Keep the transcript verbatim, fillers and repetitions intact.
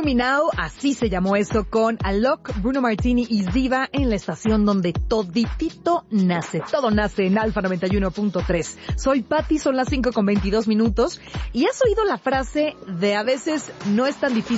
Me Now, así se llamó eso, con Alok, Bruno Martini y Ziva en la estación donde toditito nace. Todo nace en Alfa noventa y uno punto tres. Soy Patti, son las cinco con veintidós minutos. ¿Y has oído la frase de a veces no es tan difícil